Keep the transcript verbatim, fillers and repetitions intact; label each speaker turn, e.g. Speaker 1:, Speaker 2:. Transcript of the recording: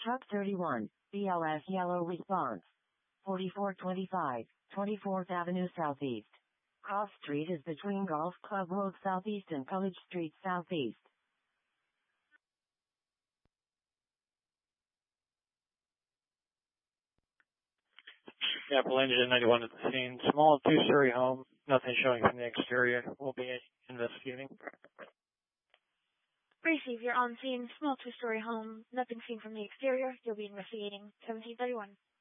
Speaker 1: Truck thirty-one, B L S yellow response. forty-four twenty-five, twenty-fourth Avenue Southeast. Cross Street is between Golf Club Road Southeast and College Street Southeast.
Speaker 2: Apple Engine ninety-one at the scene. Small two-story home. Nothing showing from the exterior. We'll be investigating.
Speaker 3: Receive, you're on scene. Small two-story home. Nothing seen from the exterior. You'll be investigating. seventeen thirty-one.